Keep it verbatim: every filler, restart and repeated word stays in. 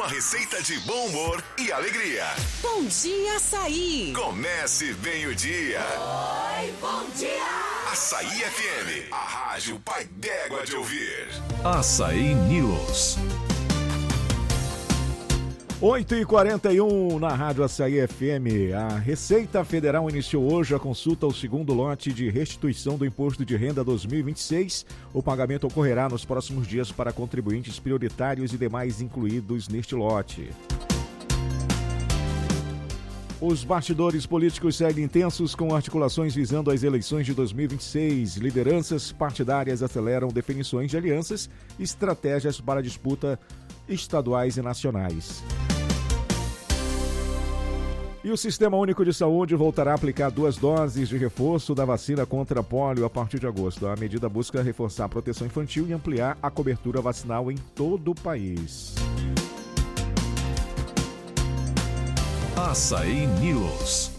Uma receita de bom humor e alegria. Bom dia, Açaí. Comece bem o dia. Oi, bom dia. Açaí F M, a rádio pai d'égua de ouvir. Açaí News. oito e quarenta e um na Rádio Açaí F M. A Receita Federal iniciou hoje a consulta ao segundo lote de restituição do Imposto de Renda dois mil e vinte e seis. O pagamento ocorrerá nos próximos dias para contribuintes prioritários e demais incluídos neste lote. Os bastidores políticos seguem intensos com articulações visando as eleições de dois mil e vinte e seis. Lideranças partidárias aceleram definições de alianças e estratégias para a disputa estaduais e nacionais. E o Sistema Único de Saúde voltará a aplicar duas doses de reforço da vacina contra pólio a partir de agosto. A medida busca reforçar a proteção infantil e ampliar a cobertura vacinal em todo o país. Açaí News.